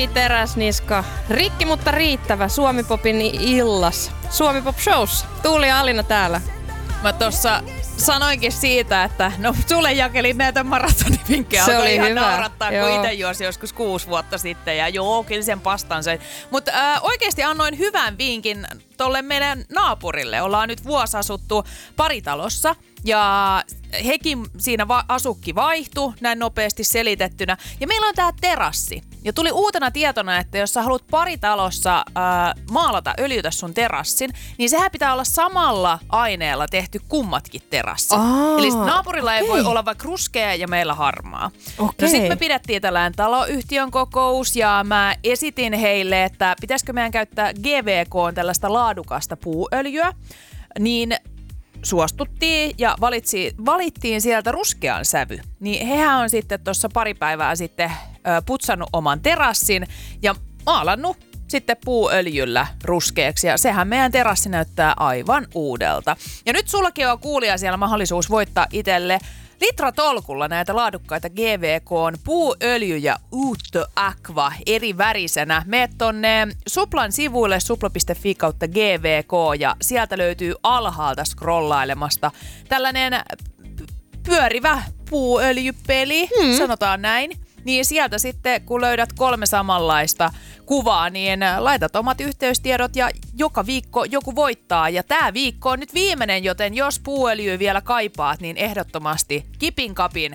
Teräsniska. Rikki, mutta riittävä Suomi-popin illas. Suomi-pop shows. Tuuli ja Alina täällä. Mä tossa sanoinkin siitä, että no sulle jakelin näitä maratonivinkkejä. Se oli ihan hyvä. naurattaa, kun itse juosi joskus 6 vuotta sitten. Ja joo, kyllä sen pastan söin. Mutta oikeasti annoin hyvän vinkin tolle meidän naapurille. Ollaan nyt vuosi asuttu paritalossa. Ja hekin siinä asukki vaihtui näin nopeasti selitettynä. Ja meillä on tää terassi. Ja tuli uutena tietona, että jos sä haluat paritalossa maalata, öljytä sun terassin, niin sehän pitää olla samalla aineella tehty kummatkin terassit. Eli naapurilla ei voi olla vaikka ruskea ja meillä harmaa. No sit me pidettiin tällainen taloyhtiön kokous ja mä esitin heille, että pitäisikö meidän käyttää GVK tällaista laadukasta puuöljyä. Niin suostuttiin ja valittiin sieltä ruskean sävy. Niin hehän on sitten tuossa pari päivää sitten putsannut oman terassin ja maalannut sitten puuöljyllä ruskeaksi. Ja sehän meidän terassi näyttää aivan uudelta. Ja nyt sullakin on kuulija siellä mahdollisuus voittaa itselle litratolkulla näitä laadukkaita GVK:n puuöljyjä Uutto Aqua eri värisenä. Meet tonne Suplan sivuille supla.fi/GVK ja sieltä löytyy alhaalta scrollailemasta tällainen pyörivä puuöljypeli, sanotaan näin. Niin sieltä sitten, kun löydät 3 samanlaista kuvaa, niin laitat omat yhteystiedot ja joka viikko joku voittaa. Ja tää viikko on nyt viimeinen, joten jos puuöljyä vielä kaipaat, niin ehdottomasti kipin kapin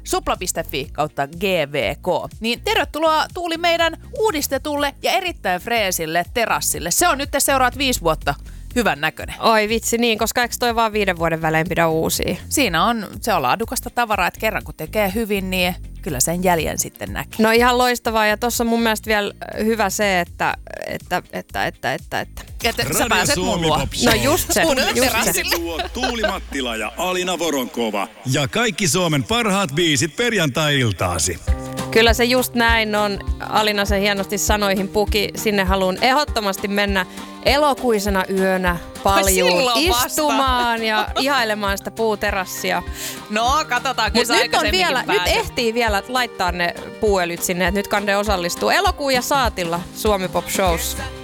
supla.fi/GVK. Niin tervetuloa Tuuli meidän uudistetulle ja erittäin freesille terassille. Se on nyt seuraat 5 vuotta hyvän näköinen. Oi vitsi, niin, koska eikö toi vaan 5 vuoden välein pidä uusia? Se on laadukasta tavaraa, että kerran kun tekee hyvin, niin kyllä sen jäljen sitten näkee. No ihan loistavaa, ja tossa on mun mielestä vielä hyvä se, että sä pääset mun luo. No just se. Tuuli Mattila ja Alina Voronkova. Ja kaikki Suomen parhaat biisit perjantai-iltaasi. Kyllä se just näin on. Alina se hienosti sanoihin puki. Sinne haluan ehdottomasti mennä elokuisena yönä paljon istumaan ja ihailemaan sitä puuterassia. No, katsotaan, kun nyt ehtii vielä laittaa ne puuöljyt sinne, että nyt Kande osallistuu. Elokuu ja saatilla Suomi Pop Shows.